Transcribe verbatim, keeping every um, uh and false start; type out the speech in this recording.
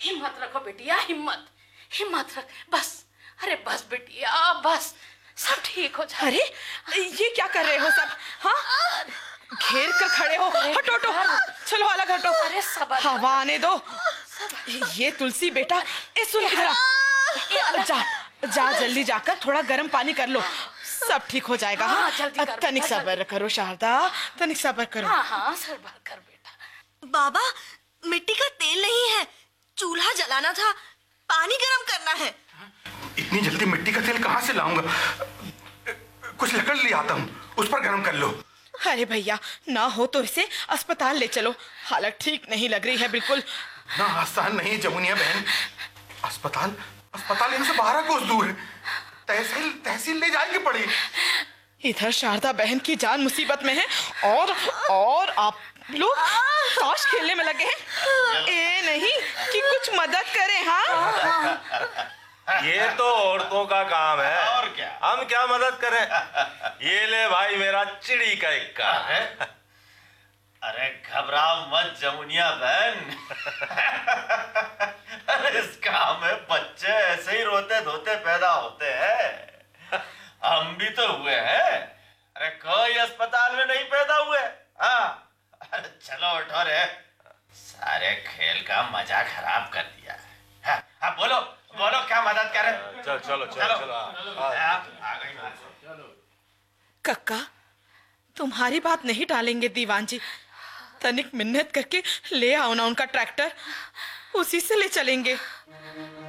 हिम्मत रखो बेटिया, हिम्मत हिम्मत रख, बस। अरे बस बेटिया बस, सब ठीक हो जाए। अरे ये क्या कर रहे हो सब? हाँ, घेर कर खड़े हो। हटो हटो, चलो अलग हटो। अरे सबर, हवा आने दो। ये तुलसी बेटा, ए सुन इधर आ। जा जा जल्दी जाकर थोड़ा गर्म पानी कर लो, सब ठीक हो जाएगा। हाँ, हाँ, जल्दी कर, तनिक बेटा, सब्र करो शारदा, तनिक सब्र करो। हाँ हाँ सबर कर बेटा। बाबा, मिट्टी का तेल नहीं है, चूल्हा जलाना था, पानी गरम करना है। इतनी जल्दी मिट्टी का तेल कहाँ से लाऊंगा? कुछ लकड़ ले आता हूँ, उस पर गरम कर लो। अरे भैया, ना हो तो इसे अस्पताल ले चलो, हालत ठीक नहीं लग रही है बिल्कुल। ना आसान नहीं जमुनिया बहन, अस्पताल अस्पताल इनसे बारह कोस दूर है, तहसील तहसील ले जाएगी पड़ी। इधर शारदा बहन की जान मुसीबत में है और और आप लोग ताश खेलने में लगे हैं। ए नहीं कि कुछ मदद करें। हाँ, ये तो औरतों का काम है, और क्या? हम क्या मदद करें? ये ले भाई मेरा चिड़ी का इक्का है। अरे घबराओ मत जमुनिया बहन। अरे इस काम में बच्चे ऐसे ही रोते धोते पैदा होते हैं, हम भी तो हुए हैं। अरे कोई अस्पताल में नहीं पैदा हुए। हाँ, अरे चलो उठो रे, सारे खेल का मजा खराब कर दिया है। हाँ, हाँ, बोलो बोलो क्या मदद करें? चल चलो चलो चलो, चलो। आ, आ गई बात। कक्का, तुम्हारी बात नहीं टालेंगे दीवान जी, तनिक मिन्नत करके ले आओ ना उनका ट्रैक्टर, उसी से ले चलेंगे।